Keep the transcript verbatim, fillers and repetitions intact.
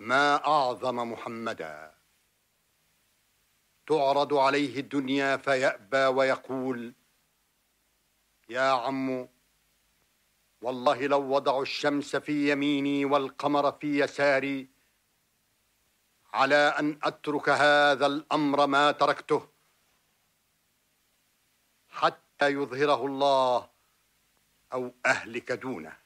ما أعظم محمدا. تعرض عليه الدنيا فيأبى ويقول: يا عم، والله لو وضعوا الشمس في يميني والقمر في يساري على أن أترك هذا الأمر ما تركته حتى يظهره الله أو أهلك دونه.